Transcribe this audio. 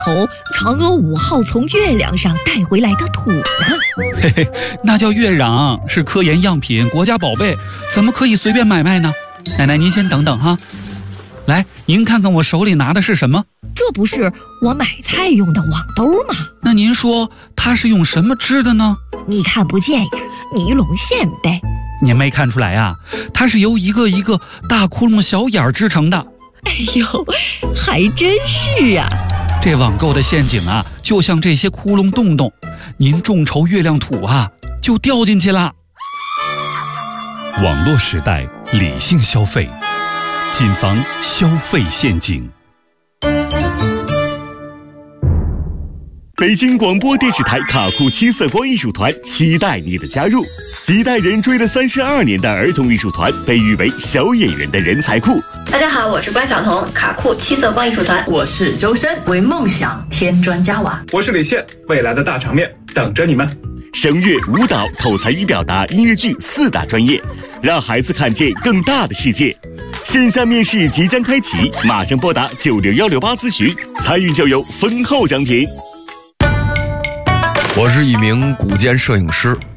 哦，嫦娥5号从月亮上带回来的土呢？ 嘿嘿，那叫月壤，是科研样品，国家宝贝，怎么可以随便买卖呢？奶奶，您先等等哈。来，您看看我手里拿的是什么？ 这不是我买菜用的网兜吗？ 那您说它是用什么织的呢？ 你看不见呀，尼龙线呗。 您没看出来啊？它是由一个一个大窟窿小眼儿织成的。 哎呦，还真是啊！ 这网购的陷阱啊，就像这些窟窿洞洞，您众筹月亮土啊，就掉进去了。 网络时代，理性消费，谨防消费陷阱。 北京广播电视台卡酷七色光艺术团期待你的加入。几代人追了32年的儿童艺术团，被誉为小演员的人才库。 大家好，我是关晓彤，卡酷七色光艺术团。 我是周深，为梦想添砖加瓦。 我是李现，未来的大场面等着你们。 声乐、舞蹈、口才与表达、音乐剧4大专业，让孩子看见更大的世界。线下面试即将开启，马上拨打96168咨询，参与就有丰厚奖品。 我是一名古建摄影师，